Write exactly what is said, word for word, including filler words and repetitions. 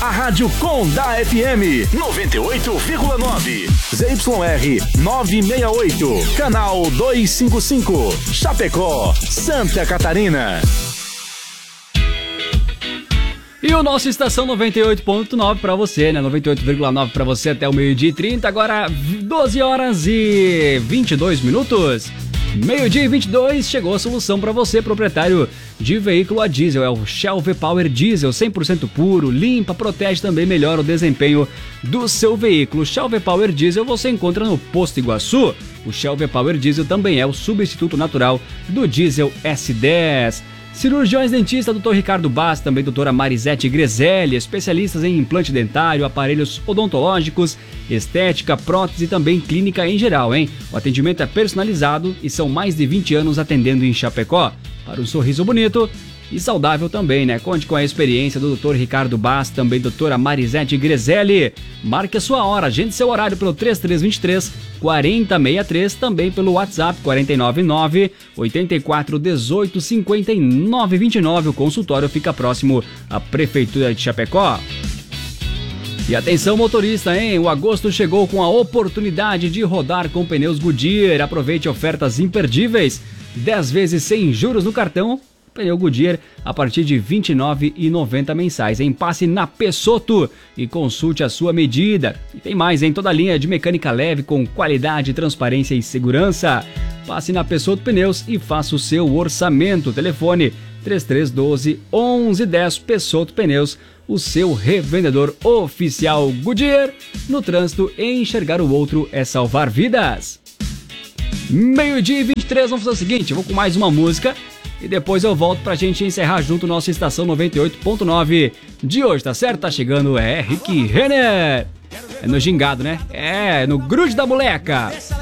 A Rádio Com da F M noventa e oito vírgula nove. Z Y R novecentos e sessenta e oito. Canal duzentos e cinquenta e cinco. Chapecó, Santa Catarina. E o nosso Estação noventa e oito ponto nove para você, né? noventa e oito vírgula nove para você até o meio-dia e trinta. Agora doze horas e vinte e dois minutos. Meio-dia e vinte e dois, chegou a solução para você, proprietário de veículo a diesel. É o Shell V-Power Diesel, cem por cento puro, limpa, protege também, melhora o desempenho do seu veículo. O Shell V-Power Diesel você encontra no Posto Iguaçu. O Shell V-Power Diesel também é o substituto natural do diesel S dez. Cirurgiões dentista, doutor Ricardo Bass, também doutora Marisete Grezelli, especialistas em implante dentário, aparelhos odontológicos, estética, prótese e também clínica em geral, hein? O atendimento é personalizado e são mais de vinte anos atendendo em Chapecó. Para um sorriso bonito e saudável também, né? Conte com a experiência do doutor Ricardo Bass, também doutora Marisete Grezelli. Marque a sua hora, agende seu horário pelo trinta e três vinte e três, quarenta sessenta e três, também pelo WhatsApp quatro nove nove, oito quatro, dezoito, cinquenta e nove, vinte e nove. O consultório fica próximo à Prefeitura de Chapecó. E atenção motorista, hein? O agosto chegou com a oportunidade de rodar com pneus Goodyear. Aproveite ofertas imperdíveis, dez vezes sem juros no cartão. Pneu Goodyear a partir de vinte e nove reais e noventa centavos mensais, hein? Passe na Pessotto e consulte a sua medida. E tem mais, hein? Toda a linha de mecânica leve com qualidade, transparência e segurança. Passe na Pessotto Pneus e faça o seu orçamento. Telefone três três um dois, onze dez. Pessotto Pneus, o seu revendedor oficial Goodyear. No trânsito, enxergar o outro é salvar vidas. Meio-dia e vinte e três, vamos fazer o seguinte, eu vou com mais uma música e depois eu volto pra gente encerrar junto nossa Estação noventa e oito ponto nove de hoje, tá certo? Tá chegando, é Rick Renner. É no gingado, né? É, no grude da moleca.